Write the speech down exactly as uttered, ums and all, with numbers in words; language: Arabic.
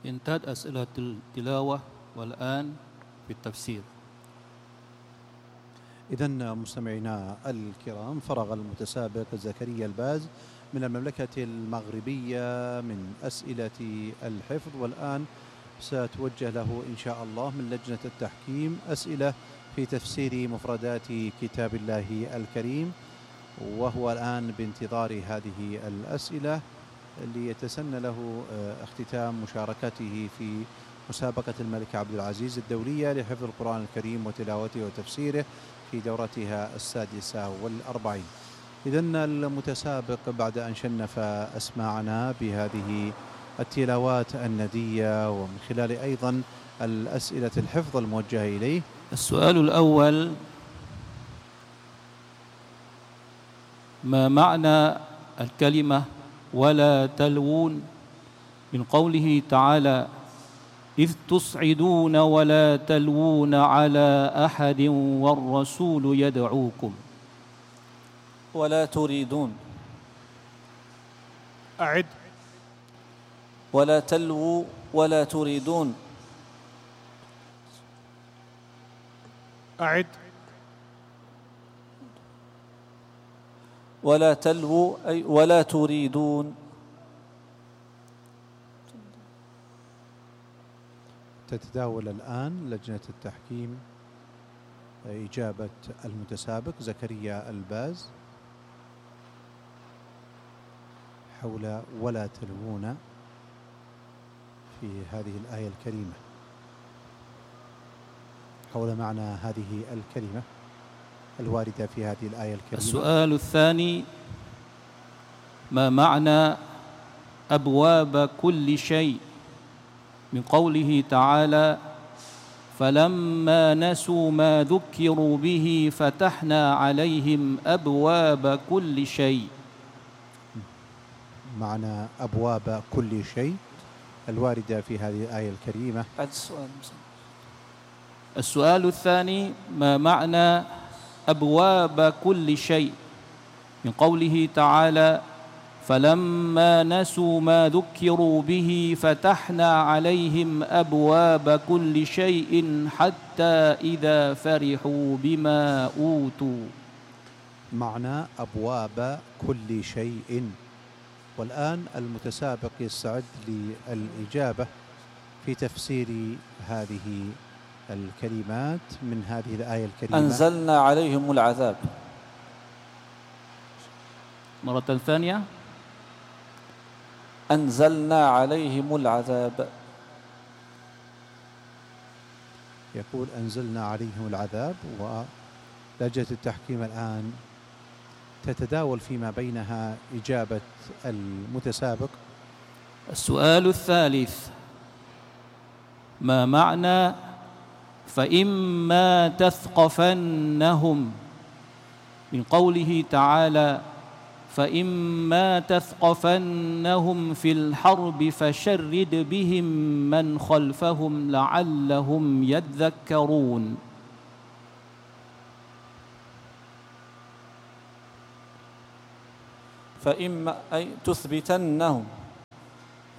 انتهت أسئلة التلاوة والآن في التفسير. إذن مستمعينا الكرام، فرغ المتسابق زكريا الباز من المملكة المغربية من أسئلة الحفظ، والآن ستوجه له إن شاء الله من لجنة التحكيم أسئلة في تفسير مفردات كتاب الله الكريم، وهو الآن بانتظار هذه الأسئلة ليتسنى له اختتام مشاركته في مسابقة الملك عبد العزيز الدولية لحفظ القرآن الكريم وتلاوته وتفسيره في دورتها السادسة والأربعين. إذن المتسابق بعد أن شنف أسماعنا بهذه التلاوات الندية ومن خلال أيضا الأسئلة الحفظ الموجهة إليه. السؤال الأول: ما معنى الكلمة ولا تلوون من قوله تعالى: إذ تصعدون ولا تلوون على أحد والرسول يدعوكم؟ ولا تريدون. أعد. ولا تلووا ولا تريدون. أعد. ولا تلووا أي ولا تريدون. تتداول الآن لجنة التحكيم إجابة المتسابق زكريا الباز حول ولا تلوون في هذه الآية الكريمة، حول معنى هذه الكلمة الواردة في هذه الآية الكريمة. السؤال الثاني: ما معنى أبواب كل شيء من قوله تعالى: فلما نسوا ما ذكروا به فتحنا عليهم أبواب كل شيء؟ معنى أبواب كل شيء الواردة في هذه الآية الكريمة. السؤال السؤال الثاني: ما معنى أبواب كل شيء من قوله تعالى: فلما نسوا ما ذكروا به فتحنا عليهم أبواب كل شيء حتى إذا فرحوا بما أوتوا؟ معنى أبواب كل شيء. والآن المتسابق يستعد للإجابة في تفسير هذه الكلمات من هذه الآية الكريمة. أنزلنا عليهم العذاب. مرة ثانية: أنزلنا عليهم العذاب. يقول أنزلنا عليهم العذاب، ولجنة التحكيم الآن تتداول فيما بينها إجابة المتسابق. السؤال الثالث: ما معنى فإما تثقفنهم من قوله تعالى: فإما تثقفنهم في الحرب فشرد بهم من خلفهم لعلهم يذكرون؟ فإما أي تثبتنهم